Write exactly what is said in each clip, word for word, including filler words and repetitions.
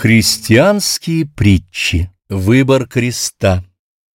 Христианские притчи. Выбор креста.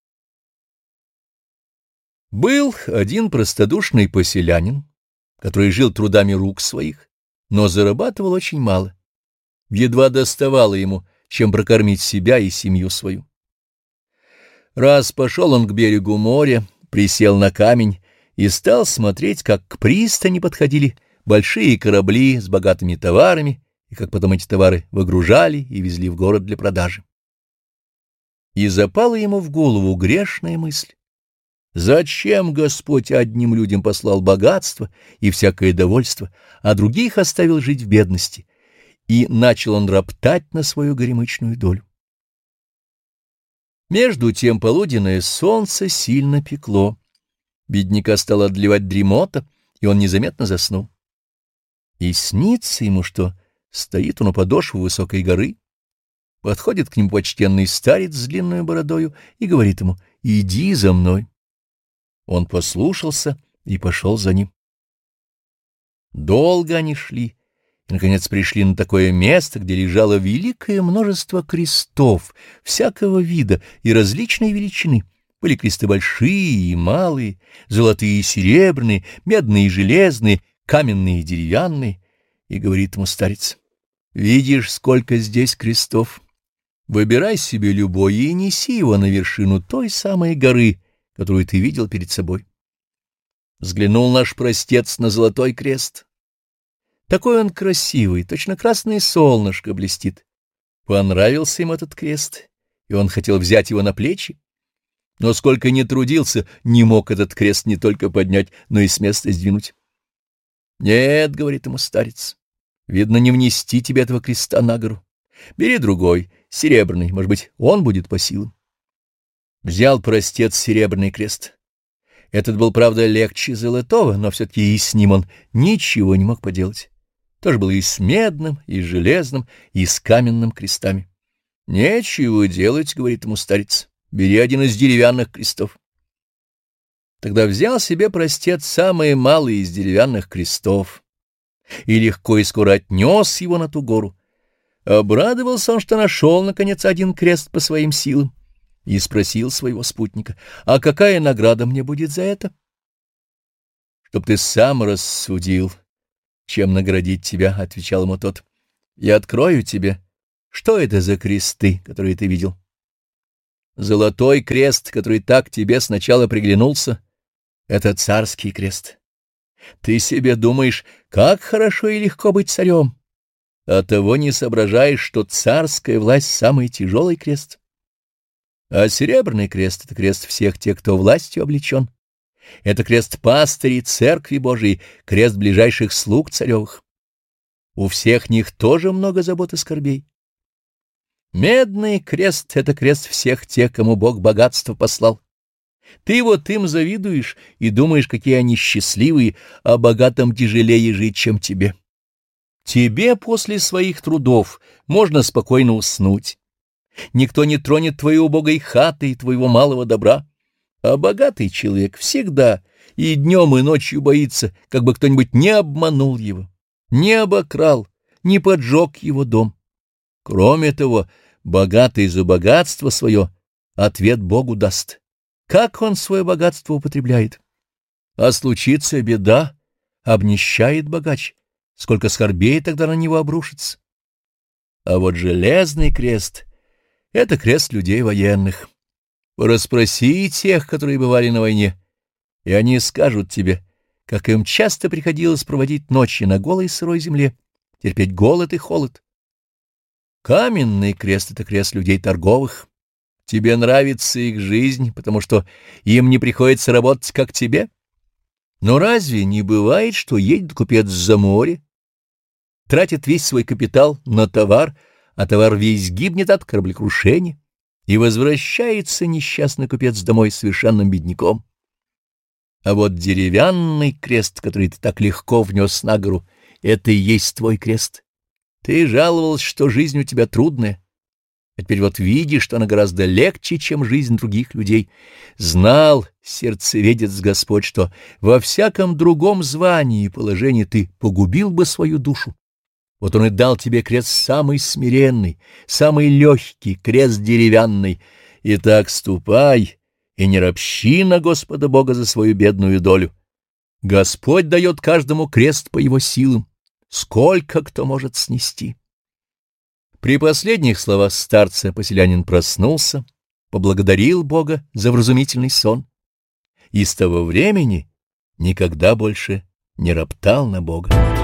Был один простодушный поселянин, который жил трудами рук своих, но зарабатывал очень мало. Едва доставало ему, чем прокормить себя и семью свою. Раз пошел он к берегу моря, присел на камень и стал смотреть, как к пристани подходили большие корабли с богатыми товарами, и как потом эти товары выгружали и везли в город для продажи. И запала ему в голову грешная мысль: зачем Господь одним людям послал богатство и всякое довольство, а других оставил жить в бедности? И начал он роптать на свою горемычную долю. Между тем полуденное солнце сильно пекло. Бедняка стала одолевать дремота, и он незаметно заснул. И снится ему, что стоит он у подошвы высокой горы, подходит к нему почтенный старец с длинной бородою и говорит ему: «Иди за мной». Он послушался и пошел за ним. Долго они шли, и, наконец, пришли на такое место, где лежало великое множество крестов всякого вида и различной величины. Были кресты большие и малые, золотые и серебряные, медные и железные, каменные и деревянные. И говорит ему старец: «Видишь, сколько здесь крестов? Выбирай себе любой и неси его на вершину той самой горы, которую ты видел перед собой». Взглянул наш простец на золотой крест. Такой он красивый, точно красное солнышко блестит. Понравился им этот крест, и он хотел взять его на плечи. Но сколько ни трудился, не мог этот крест не только поднять, но и с места сдвинуть. «Нет, — говорит ему старец, — видно, не внести тебе этого креста на гору. Бери другой, серебряный, может быть, он будет по силам». Взял простец серебряный крест. Этот был, правда, легче золотого, но все-таки и с ним он ничего не мог поделать. Тоже было и с медным, и с железным, и с каменным крестами. «Нечего делать, — говорит ему старец, — бери один из деревянных крестов». Тогда взял себе простец самый малый из деревянных крестов и легко и скоро отнес его на ту гору. Обрадовался он, что нашел, наконец, один крест по своим силам, и спросил своего спутника: «А какая награда мне будет за это?» «Чтоб ты сам рассудил, чем наградить тебя, — отвечал ему тот. — Я открою тебе, что это за кресты, которые ты видел. Золотой крест, который так тебе сначала приглянулся, — это царский крест. Ты себе думаешь, как хорошо и легко быть царем, а того не соображаешь, что царская власть — самый тяжелый крест. А серебряный крест — это крест всех тех, кто властью облечен. Это крест пастырей церкви Божией, крест ближайших слуг царевых. У всех них тоже много забот и скорбей. Медный крест — это крест всех тех, кому Бог богатство послал. Ты вот им завидуешь и думаешь, какие они счастливые, а богатым тяжелее жить, чем тебе. Тебе после своих трудов можно спокойно уснуть. Никто не тронет твоей убогой хаты и твоего малого добра. А богатый человек всегда и днем, и ночью боится, как бы кто-нибудь не обманул его, не обокрал, не поджег его дом. Кроме того, богатый за богатство свое ответ Богу даст, как он свое богатство употребляет. А случится беда, обнищает богач, сколько скорбей тогда на него обрушится. А вот железный крест — это крест людей военных. Расспроси тех, которые бывали на войне, и они скажут тебе, как им часто приходилось проводить ночи на голой сырой земле, терпеть голод и холод. Каменный крест — это крест людей торговых. Тебе нравится их жизнь, потому что им не приходится работать, как тебе? Но разве не бывает, что едет купец за море, тратит весь свой капитал на товар, а товар весь гибнет от кораблекрушения, и возвращается несчастный купец домой совершенным бедняком? А вот деревянный крест, который ты так легко внес на гору, это и есть твой крест. Ты жаловался, что жизнь у тебя трудная, а теперь вот видишь, что она гораздо легче, чем жизнь других людей. Знал сердцеведец Господь, что во всяком другом звании и положении ты погубил бы свою душу. Вот он и дал тебе крест самый смиренный, самый легкий, крест деревянный. Итак, ступай и не ропщи на Господа Бога за свою бедную долю. Господь дает каждому крест по его силам, сколько кто может снести. При последних словах старца поселянин проснулся, поблагодарил Бога за вразумительный сон и с того времени никогда больше не роптал на Бога.